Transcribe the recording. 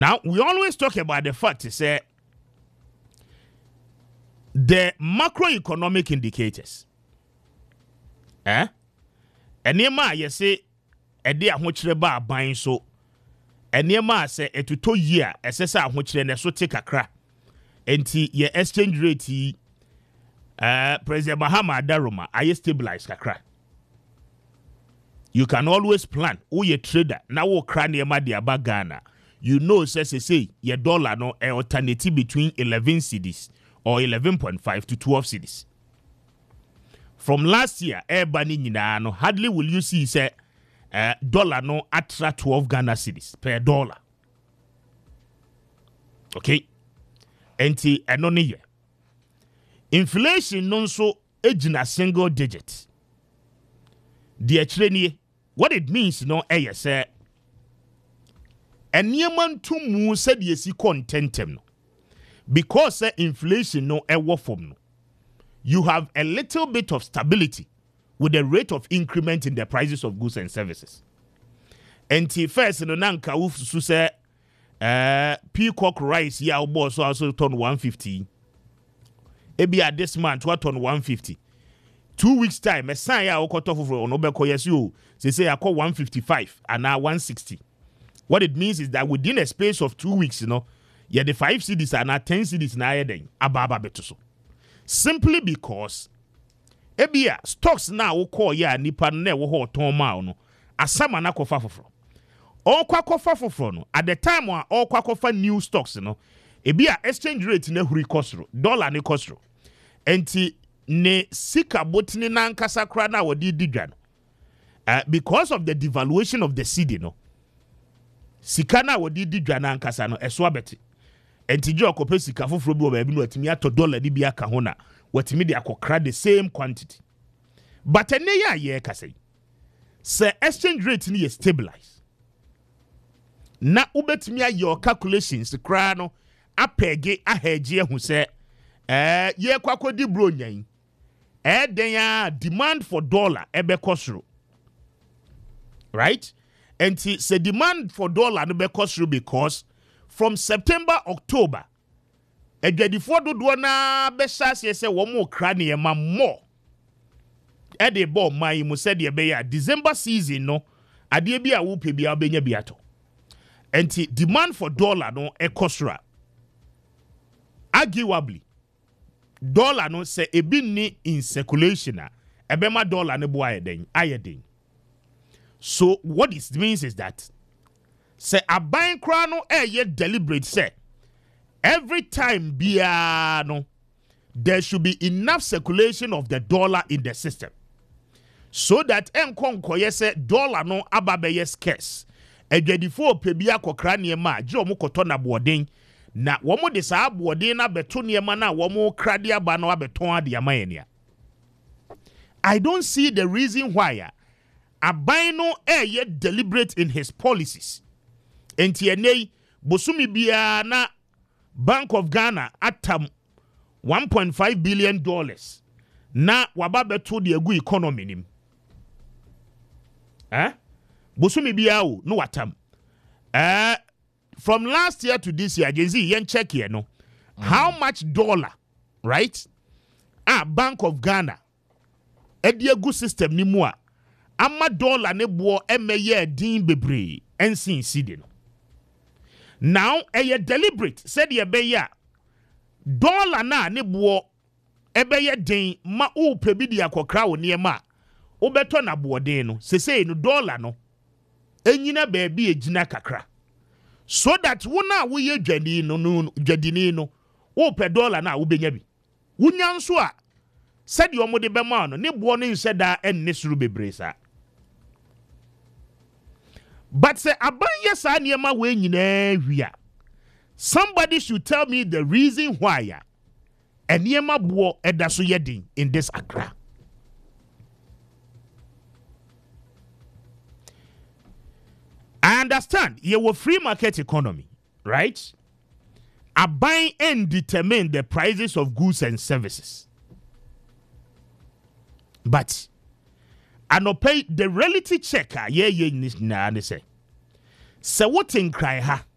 Now, we always talk about the fact to say the macroeconomic indicators. Enema you say a day ahokyere ba aban so enema say etuto year esesa ahokyere ne so take akra enti ye exchange rate President Mahama Daruma aye stabilize kakra. You can always plan who ye trader na wo kra nema de aba Ghana. You know say your dollar no a alternative between 11 cedis or 11.5 to 12 cedis. From last year, no hardly will you see say dollar no atra 12 Ghana cedis per dollar. Okay, enti enoni ye. Inflation non so ejina single digit. The training, what it means no say. And yeman to mu said yesi contentem no. Because inflation no ewo form no. You have a little bit of stability with the rate of increment in the prices of goods and services. And first no nanka uf say peacock rice ya boss also turn 150. Ebi at this month what on 150. 2 weeks time a sign ya okoto for onobeko yes you say I call 155 and now 160. What it means is that within a space of 2 weeks, yeah, the 5 cities are now 10 cities na then ababa betuso. Simply because ebia stocks now call ya nipa ne wo ho ton ma no asama na kofa foforo. All kofa foforo no at the time when all kofa new stocks ebia exchange rate na huri kosro dollar ne kosro. Enti ne sika botini na nkasa kra na wodi didwa no. Because of the devaluation of the cedi sika na wodi didwa na nkasa no eso abeti. Enti je okope sika foforo bi oba bi no atimi ato dollar di bi aka ho na watimi de akokra the same quantity. But ene ya ye kasai. Se exchange rate ni stabilize. Na ubetimi ayo calculations kra no apege ahege hu se ye kwakodi bro nyan. Den ya demand for dollar ebe kosro. Right? And the demand for dollar no be kosro because from September, October, edwadifo dodo na be sase se wo mo kra ne ma more. E de bo mai mu se de be ya December season no ade bi a wo pe bia obenya bi ato. Enti demand for dollar no e kosra. Arguably dollar no se ebi ni in circulation a ebema dollar ne bo ayeden. So what it means is that say aban kra no ye deliberate say every time bia no there should be enough circulation of the dollar in the system so that enkonkoye say dollar no ababe scarce edwadifo pe bia kokra ne ma je omo koto na boden na womo de sa boden na beto ne ma na womo krade aba no abeton ade amayenia. I don't see the reason why aban no ye deliberate in his policies. Enti enei bosumi bia na Bank of Ghana atam $1.5 billion na wababeto de egu economy nim. Bosumi bia o no watam. From last year to this year, Genzi yen check here no. How much dollar, right? Bank of Ghana egu system ni mu a ama dollar ne bo emeye din bebre ensin sidi no. Now deliberate said ye be ya dollar na ne bo ebeye din ma o pebi di akokra wo ne ma o beto na bo den no sesei no dollar no enyina ba bi ejina kakra so that wona wo ye dwadini no o pe dollar na wo benya bi wunya nso a said yo mo de be ma no ne bo no nseda enne suru bebre sa. But say abanye sa niema we nyina hwia. Somebody should tell me the reason why niema bo edaso yedin in this Accra. I understand you were free market economy, right? Aban and determine the prices of goods and services. But anope the reality checker ye na ne say what in cry ha